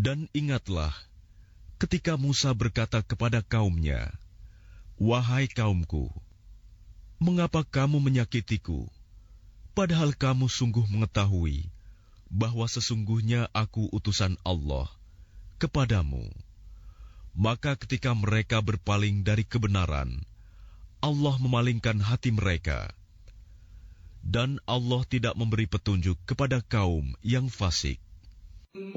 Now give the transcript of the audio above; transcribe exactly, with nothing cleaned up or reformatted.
Dan ingatlah ketika Musa berkata kepada kaumnya, "Wahai kaumku, mengapa kamu menyakitiku, padahal kamu sungguh mengetahui bahwa sesungguhnya aku utusan Allah kepadamu?" Maka ketika mereka berpaling dari kebenaran, Allah memalingkan hati mereka, dan Allah tidak memberi petunjuk kepada kaum yang fasik.